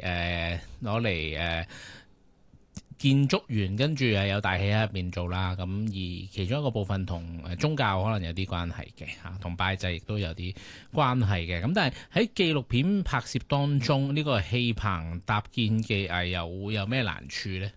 攞嚟建築完，跟住有大戲喺入邊做啦。咁而其中一個部分同宗教可能有啲關係嘅嚇，同拜祭亦都有啲關係嘅。咁但係喺紀錄片拍攝當中，呢個氣棚搭建技藝又會有咩難處呢？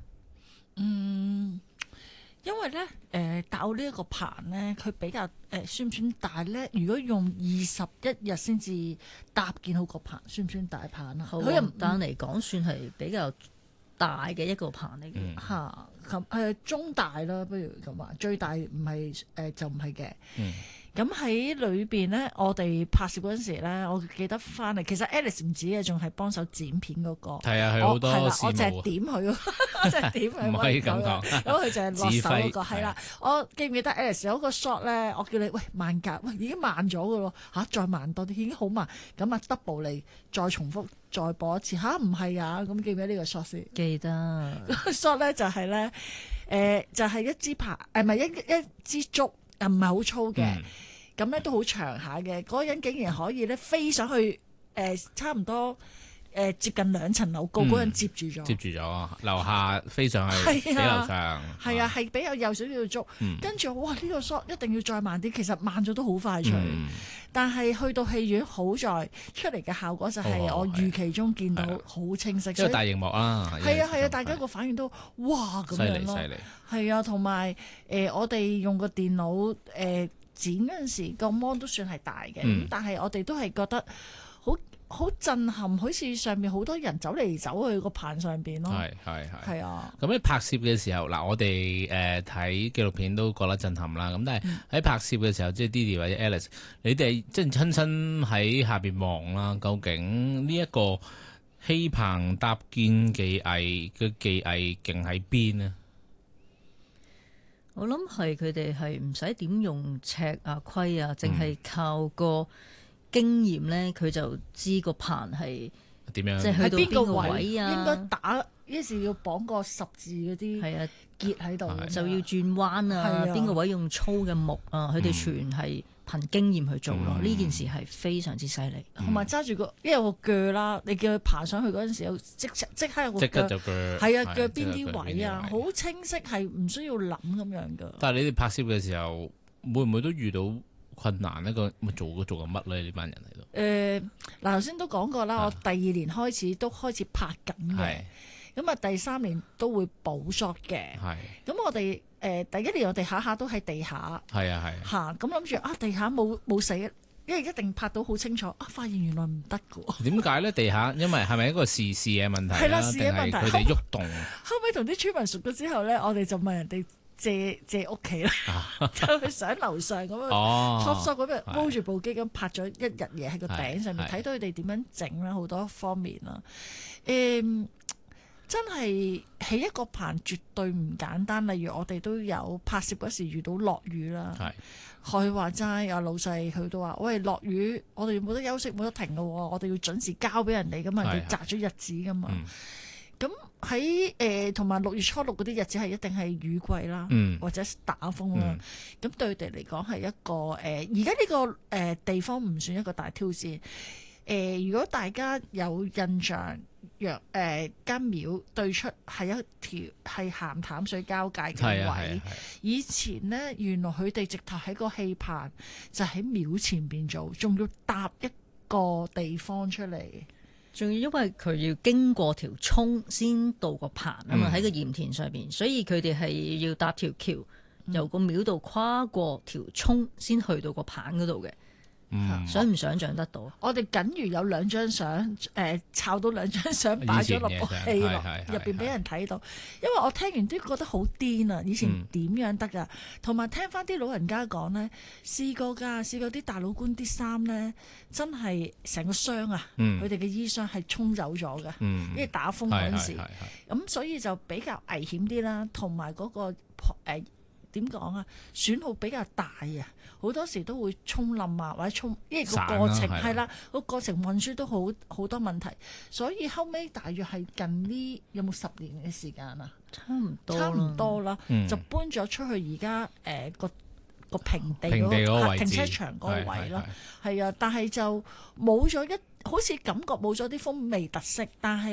因為咧，搭呢一個棚咧，佢比較算唔算大咧？如果用21日先至搭建好個棚，算唔算大棚啊？ 好啊，但嚟講算係比較大嘅一個棚嚟嘅嚇，咁中大啦，不如咁話，最大唔係就唔係嘅。咁喺裏邊咧，我哋拍攝嗰陣時咧，我記得翻嚟，其實 Alice 唔止嘅，仲係幫手剪片嗰個。係啊，佢好多事務。 我淨係點佢，我淨係點佢。 唔可以咁講。 咁佢就係落手嗰個，係啦。我記唔記得 Alice 有個 shot 咧？我叫你喂慢格，喂已經慢咗嘅咯嚇，再慢多啲，已經好慢。咁啊 double 嚟，再重複，再播一次嚇，唔係啊？咁記唔記得呢個 shot 先？ 記得。 shot 咧就係咧，就係一支棚，唔係一支竹，唔係好粗嘅。咁咧都好長下嘅，嗰個人竟然可以咧飛上去，差唔多接近2層樓高，嗰人接住咗， 樓下飛上去比樓上， 係啊，係比較幼少少嘅竹，跟住哇呢個 shot 一定要再慢啲，其實慢咗都好快脆，但係去到戲院好在出嚟嘅效果就係我預期中見到好清晰， 因為大熒幕啦， 係啊，大家個反應都哇咁樣咯，犀利，係啊，同埋我哋用個電腦剪嗰陣時個 mon 都算係大嘅，咁但係我哋都係覺得好震撼，好似上面好多人走嚟走去個棚上邊咯。係啊。咁喺拍攝嘅時候，嗱我哋睇紀錄片都覺得震撼啦。咁但係喺拍攝嘅時候，即係 Didi 或者 Alice，你哋即係親身喺下邊望啦，究竟呢一個氣棚搭建技藝嘅技藝勁喺邊呢？ 我諗係佢哋係唔使點用尺啊、規啊，淨係靠個經驗咧，佢就知個棚係點樣， 即係去到邊個位啊， 應該打於是要綁個十字嗰啲結喺度， 就要轉彎啊，邊個位用粗嘅木啊，佢哋全係憑經驗去做咯。呢件事係非常之犀利， 同埋揸住因為有個鋸啦，你叫佢爬上去嗰陣時有即刻有個鋸，係啊，鋸邊啲位啊，好清晰，係唔需要諗咁樣噶。 但係你哋拍攝嘅時候，會唔會都遇到困難呢？做緊乜咧？呢班人喺度？ 嗱，頭先都講過啦，我第2年開始都開始拍緊嘅，咁啊第3年都會補 shot 嘅。咁我哋第1年我哋下都喺地下，嚇咁諗住地下冇死，因為一定拍到好清楚，發現原來唔得嘅喎。 點解咧？地下因為係咪一個視嘅問題？ 係啦，視嘅問題。 佢哋喐動。 後尾同啲村民熟咗之後咧，我哋就問人哋借屋企啦，就去上樓上咁樣，top shot 咁樣攞住部機咁拍咗1日嘢喺個頂上面，睇到佢哋點樣整啦，好多方面啦。真係起一個棚絕對唔簡單。例如我哋都有拍攝嗰時遇到落雨啦，佢話齋老細佢都話：喂，落雨，我哋冇得休息，冇得停嘅喎，我哋要準時交俾人哋噶嘛，人哋擇咗日子噶嘛。咁喺同埋6月初6嗰啲日子係一定係雨季啦，或者打風啦。咁對佢哋嚟講係一個而家呢個地方唔算一個大挑戰。如果大家有印象，間廟對出係一條係鹹淡水交界嘅位。以前呢，原來佢哋直頭喺個氣棚就喺廟前邊做，仲要搭一個地方出嚟。 仲要因為佢要經過條涌先到個棚啊嘛，喺個鹽田上邊，所以佢哋係要搭條橋，由個廟度跨過條涌先去到個棚嗰度嘅。想唔想像得到？我哋僅餘有2張相，抄到2張相擺咗落部戲入邊俾人睇到。因為我聽完都覺得好癲啊！以前點樣得㗎？同埋聽翻啲老人家講呢，試過啲大老官啲衫呢，真係成個箱啊！佢哋嘅衣箱係沖走咗嘅，因為打風嗰陣時，咁所以就比較危險啲啦。同埋嗰個點講啊？損耗比較大啊！好多時都會沖冧啊，或者沖，因為個過程係啦，個過程運輸都好多問題，所以後尾大約係近呢有冇10年嘅時間啊？差唔多啦，就搬咗出去而家個平地嗰個停車場嗰個位咯，係啊，但係就冇咗好似感覺冇咗啲風味特色，但係